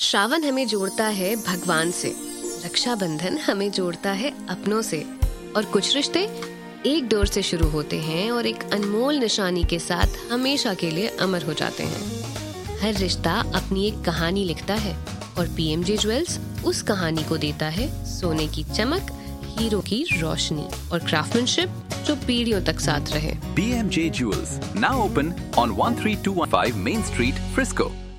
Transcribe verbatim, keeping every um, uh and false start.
श्रावण हमें जोड़ता है भगवान से, रक्षाबंधन हमें जोड़ता है अपनों से, और कुछ रिश्ते एक डोर से शुरू होते हैं और एक अनमोल निशानी के साथ हमेशा के लिए अमर हो जाते हैं। हर रिश्ता अपनी एक कहानी लिखता है और पीएमजे ज्वेल्स उस कहानी को देता है सोने की चमक, हीरो की रोशनी और क्राफ्टमैनशिप जो पीढ़ियों तक साथ रहे। P M J Jewels, now open on one three two one five Main Street, Frisco.